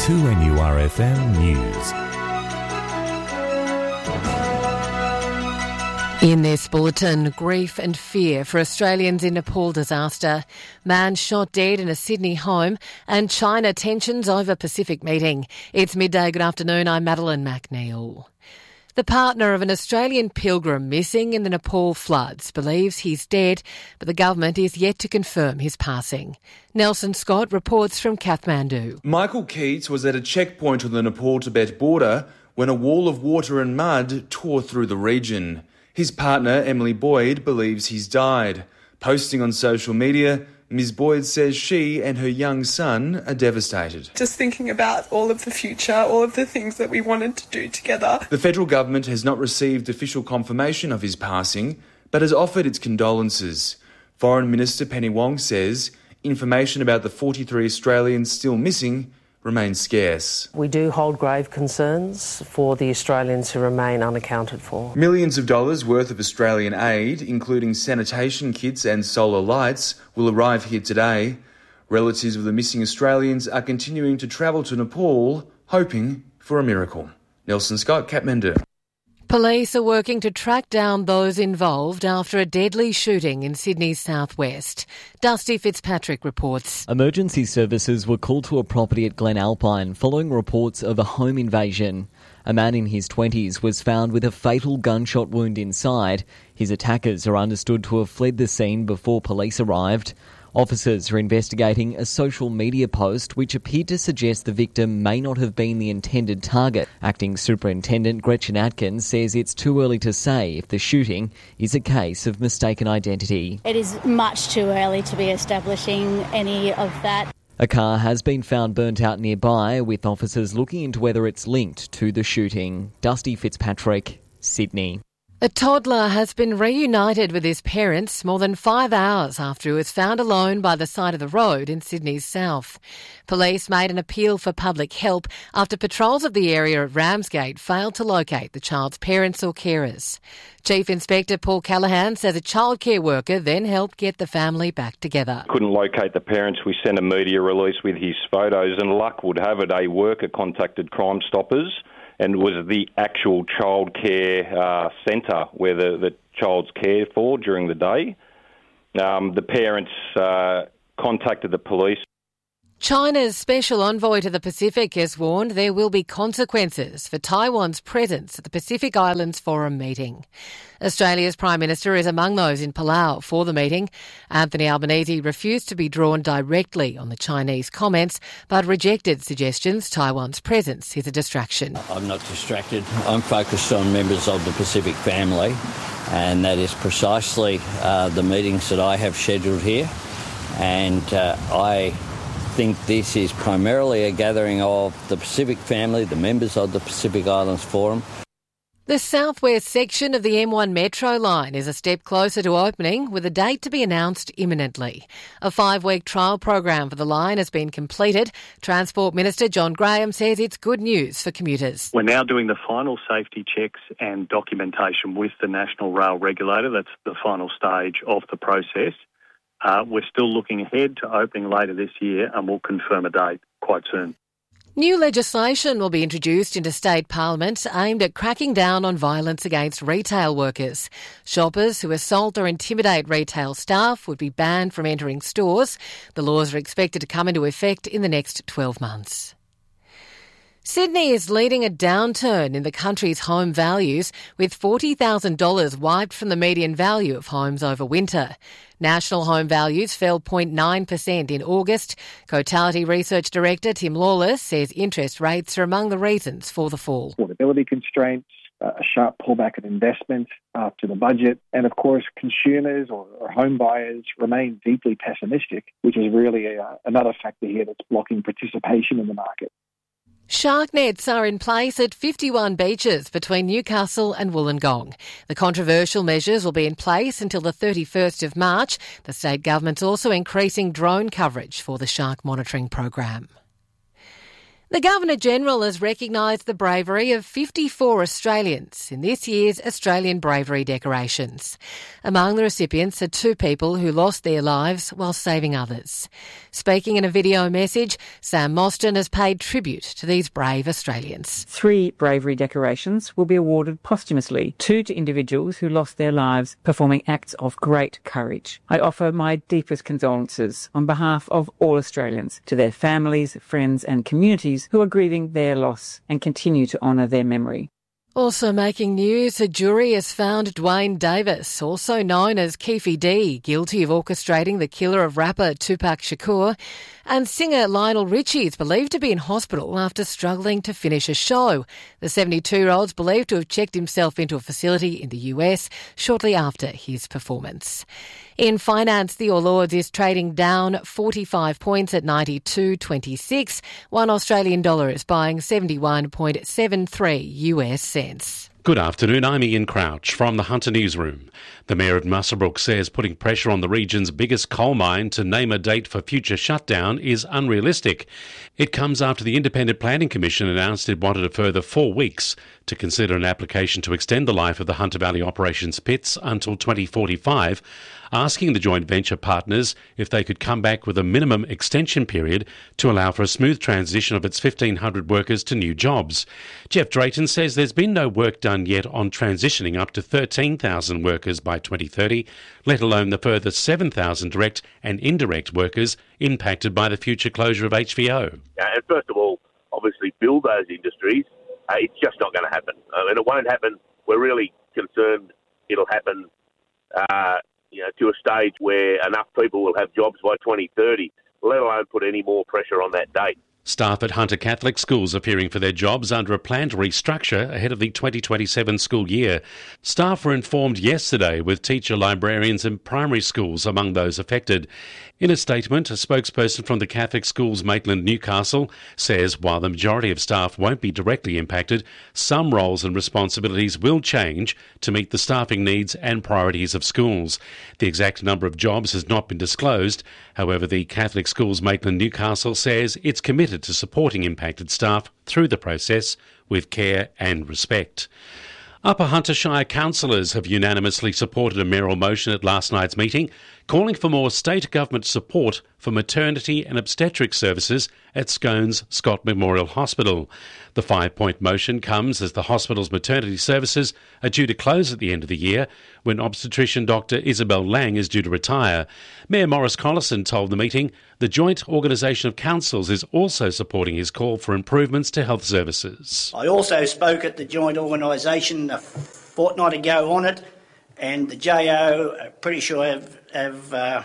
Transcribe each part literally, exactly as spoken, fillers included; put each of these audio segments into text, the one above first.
two N U R F M News. In this bulletin, grief and fear for Australians in Nepal disaster, man shot dead in a Sydney home, and China tensions over Pacific meeting. It's midday. Good afternoon. I'm Madeline McNeil. The partner of an Australian pilgrim missing in the Nepal floods believes he's dead, but the government is yet to confirm his passing. Nelson Scott reports from Kathmandu. Michael Keats was at a checkpoint on the Nepal-Tibet border when a wall of water and mud tore through the region. His partner, Emily Boyd, believes he's died. Posting on social media, Miz Boyd says she and her young son are devastated. Just thinking about all of the future, all of the things that we wanted to do together. The federal government has not received official confirmation of his passing, but has offered its condolences. Foreign Minister Penny Wong says information about the forty-three Australians still missing remains scarce. We do hold grave concerns for the Australians who remain unaccounted for. Millions of dollars worth of Australian aid, including sanitation kits and solar lights, will arrive here today. Relatives of the missing Australians are continuing to travel to Nepal, hoping for a miracle. Nelson Scott, Kathmandu. Police are working to track down those involved after a deadly shooting in Sydney's southwest. Dusty Fitzpatrick reports. Emergency services were called to a property at Glen Alpine following reports of a home invasion. A man in his twenties was found with a fatal gunshot wound inside. His attackers are understood to have fled the scene before police arrived. Officers are investigating a social media post which appeared to suggest the victim may not have been the intended target. Acting Superintendent Gretchen Atkins says it's too early to say if the shooting is a case of mistaken identity. It is much too early to be establishing any of that. A car has been found burnt out nearby, with officers looking into whether it's linked to the shooting. Dusty Fitzpatrick, Sydney. A toddler has been reunited with his parents more than five hours after he was found alone by the side of the road in Sydney's south. Police made an appeal for public help after patrols of the area at Ramsgate failed to locate the child's parents or carers. Chief Inspector Paul Callaghan says a childcare worker then helped get the family back together. Couldn't locate the parents. We sent a media release with his photos, and luck would have it a worker contacted Crime Stoppers and was the actual childcare uh, centre where the, the child's cared for during the day. Um, the parents uh, contacted the police. China's special envoy to the Pacific has warned there will be consequences for Taiwan's presence at the Pacific Islands Forum meeting. Australia's Prime Minister is among those in Palau for the meeting. Anthony Albanese refused to be drawn directly on the Chinese comments, but rejected suggestions Taiwan's presence is a distraction. I'm not distracted. I'm focused on members of the Pacific family, and that is precisely uh, the meetings that I have scheduled here. And uh, I think this is primarily a gathering of the Pacific family, the members of the Pacific Islands Forum. The southwest section of the M one Metro line is a step closer to opening, with a date to be announced imminently. A five-week trial program for the line has been completed. Transport Minister John Graham says it's good news for commuters. We're now doing the final safety checks and documentation with the National Rail Regulator. That's the final stage of the process. Uh, we're still looking ahead to opening later this year, and we'll confirm a date quite soon. New legislation will be introduced into state parliament aimed at cracking down on violence against retail workers. Shoppers who assault or intimidate retail staff would be banned from entering stores. The laws are expected to come into effect in the next twelve months. Sydney is leading a downturn in the country's home values, with forty thousand dollars wiped from the median value of homes over winter. National home values fell zero point nine percent in August. Cotality Research Director Tim Lawless says interest rates are among the reasons for the fall. Affordability constraints, uh, a sharp pullback in investment after the budget, and of course consumers or, or home buyers remain deeply pessimistic, which is really a, another factor here that's blocking participation in the market. Shark nets are in place at fifty-one beaches between Newcastle and Wollongong. The controversial measures will be in place until the thirty-first of March. The state government's also increasing drone coverage for the shark monitoring program. The Governor-General has recognised the bravery of fifty-four Australians in this year's Australian Bravery Decorations. Among the recipients are two people who lost their lives while saving others. Speaking in a video message, Sam Mostyn has paid tribute to these brave Australians. Three bravery decorations will be awarded posthumously, two to individuals who lost their lives performing acts of great courage. I offer my deepest condolences on behalf of all Australians to their families, friends and communities who are grieving their loss and continue to honour their memory. Also making news, a jury has found Dwayne Davis, also known as Keefe D, guilty of orchestrating the killer of rapper Tupac Shakur, and singer Lionel Richie is believed to be in hospital after struggling to finish a show. The seventy-two-year-old is believed to have checked himself into a facility in the U S shortly after his performance. In finance, the All Ords is trading down forty-five points at ninety-two twenty-six. One Australian dollar is buying seventy-one point seven three U S cents. Good afternoon, I'm Ian Crouch from the Hunter Newsroom. The Mayor of Muswellbrook says putting pressure on the region's biggest coal mine to name a date for future shutdown is unrealistic. It comes after the Independent Planning Commission announced it wanted a further four weeks to consider an application to extend the life of the Hunter Valley Operations pits until twenty forty-five, asking the joint venture partners if they could come back with a minimum extension period to allow for a smooth transition of its fifteen hundred workers to new jobs. Jeff Drayton says there's been no work done yet on transitioning up to thirteen thousand workers by twenty thirty, let alone the further seven thousand direct and indirect workers impacted by the future closure of H V O. Uh, and first of all, obviously build those industries. Uh, it's just not going to happen. Uh, and it won't happen. We're really concerned it'll happen uh, you know, to a stage where enough people will have jobs by twenty thirty, let alone put any more pressure on that date. Staff at Hunter Catholic schools are fearing for their jobs under a planned restructure ahead of the twenty twenty-seven school year. Staff were informed yesterday, with teacher librarians in primary schools among those affected. In a statement, a spokesperson from the Catholic Schools Maitland Newcastle says while the majority of staff won't be directly impacted, some roles and responsibilities will change to meet the staffing needs and priorities of schools. The exact number of jobs has not been disclosed. However, the Catholic Schools Maitland Newcastle says it's committed to supporting impacted staff through the process with care and respect. Upper Hunter Shire councillors have unanimously supported a mayoral motion at last night's meeting, calling for more state government support for maternity and obstetric services at Scones Scott Memorial Hospital. The five-point motion comes as the hospital's maternity services are due to close at the end of the year, when obstetrician Doctor Isabel Lang is due to retire. Mayor Maurice Collison told the meeting the Joint Organisation of Councils is also supporting his call for improvements to health services. I also spoke at the Joint Organisation a fortnight ago on it, and the J O, I'm pretty sure, have, have uh,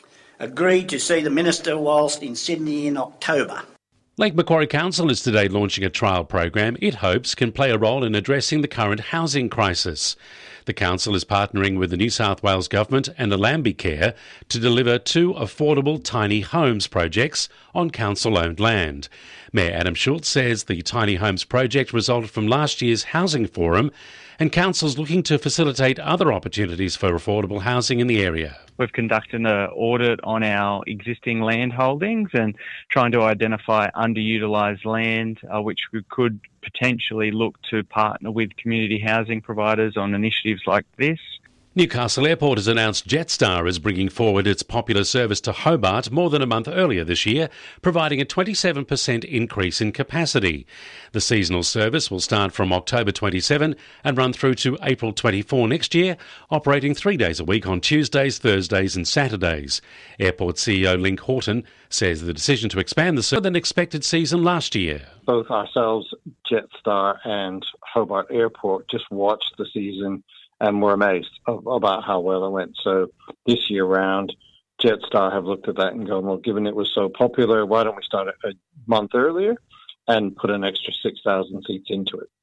agreed to see the Minister whilst in Sydney in October. Lake Macquarie Council is today launching a trial program it hopes can play a role in addressing the current housing crisis. The council is partnering with the New South Wales Government and Allambie Care to deliver two affordable tiny homes projects on council-owned land. Mayor Adam Schultz says the tiny homes project resulted from last year's housing forum, and council's looking to facilitate other opportunities for affordable housing in the area. We've conducted an audit on our existing land holdings and trying to identify underutilised land, uh, which we could potentially look to partner with community housing providers on initiatives like this. Newcastle Airport has announced Jetstar is bringing forward its popular service to Hobart more than a month earlier this year, providing a twenty-seven percent increase in capacity. The seasonal service will start from October twenty-seventh and run through to April twenty-fourth next year, operating three days a week on Tuesdays, Thursdays and Saturdays. Airport C E O Link Horton says the decision to expand the service than expected season last year. Both ourselves, Jetstar and Hobart Airport, just watched the season and we're amazed about how well it went. So this year round, Jetstar have looked at that and gone, well, given it was so popular, why don't we start it a month earlier and put an extra six thousand seats into it?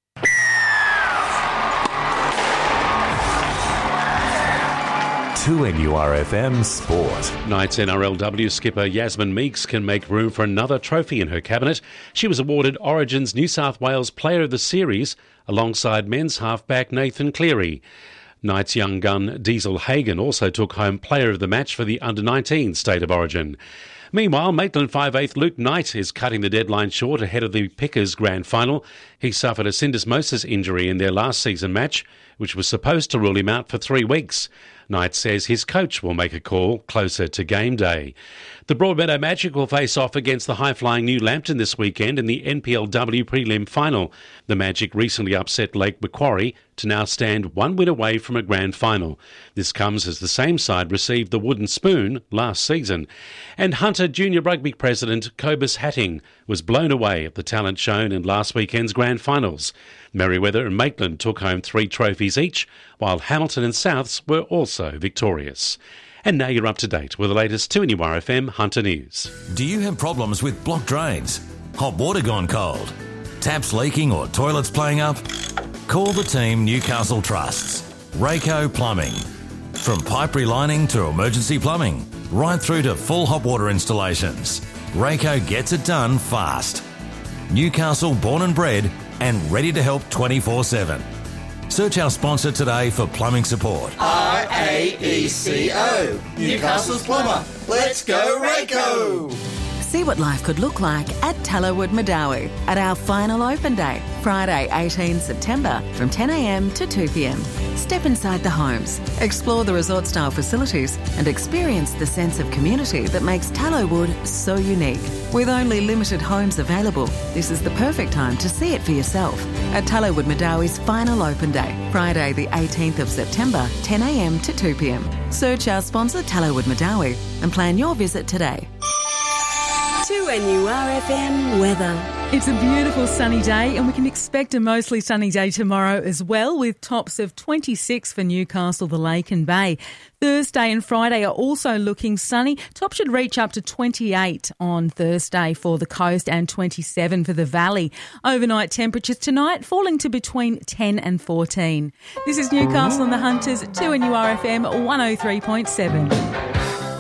two N U R F M Sport. Knights N R L W skipper Yasmin Meeks can make room for another trophy in her cabinet. She was awarded Origin's New South Wales Player of the Series alongside men's halfback Nathan Cleary. Knights young gun Diesel Hagen also took home Player of the Match for the under nineteen State of Origin. Meanwhile, Maitland five eighth Luke Knight is cutting the deadline short ahead of the Pickers Grand Final. He suffered a syndesmosis injury in their last season match, which was supposed to rule him out for three weeks. Knight says his coach will make a call closer to game day. The Broadmeadow Magic will face off against the high-flying New Lambton this weekend in the N P L W prelim final. The Magic recently upset Lake Macquarie to now stand one win away from a grand final. This comes as the same side received the wooden spoon last season. And Hunter Junior Rugby President Cobus Hatting was blown away at the talent shown in last weekend's grand finals. Merriweather and Maitland took home three trophies each, while Hamilton and Souths were also victorious. And now you're up to date with the latest two N U R F M Hunter News. Do you have problems with blocked drains? Hot water gone cold? Taps leaking or toilets playing up? Call the team Newcastle Trusts. Rayco Plumbing. From pipe relining to emergency plumbing, right through to full hot water installations, Rayco gets it done fast. Newcastle born and bred and ready to help twenty-four seven. Search our sponsor today for plumbing support. R A E C O. Newcastle's plumber. Let's go Rayco! See what life could look like at Tallowood Madawi at our final open day, Friday eighteenth September from ten a m to two p m. Step inside the homes, explore the resort-style facilities and experience the sense of community that makes Tallowood so unique. With only limited homes available, this is the perfect time to see it for yourself at Tallowood Madawi's final open day, Friday the eighteenth of September, ten a m to two p m. Search our sponsor Tallowood Madawi and plan your visit today. two N U R F M weather. It's a beautiful sunny day and we can expect a mostly sunny day tomorrow as well, with tops of twenty-six for Newcastle, the Lake and Bay. Thursday and Friday are also looking sunny. Top should reach up to twenty-eight on Thursday for the coast and twenty-seven for the valley. Overnight temperatures tonight falling to between ten and fourteen. This is Newcastle and the Hunters, two N U R F M one oh three point seven.